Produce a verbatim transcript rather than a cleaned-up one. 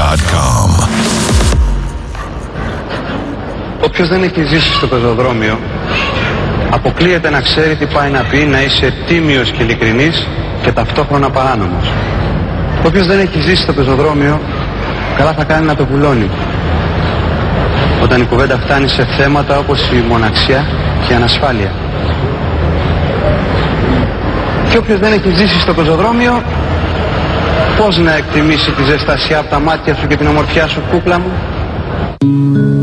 τελεία com. Όποιος δεν έχει ζήσει στο πεζοδρόμιο, αποκλείεται να ξέρει τι πάει να πει να είσαι τίμιος και ειλικρινής και ταυτόχρονα παράνομος. Όποιος δεν έχει ζήσει στο πεζοδρόμιο, καλά θα κάνει να το βουλώνει. Όταν η κουβέντα φτάνει σε θέματα όπως η μοναξιά και η ανασφάλεια. Και όποιος δεν έχει ζήσει στο πεζοδρόμιο, πώς να εκτιμήσει τη ζεστασιά από τα μάτια σου και την ομορφιά σου, κούκλα μου?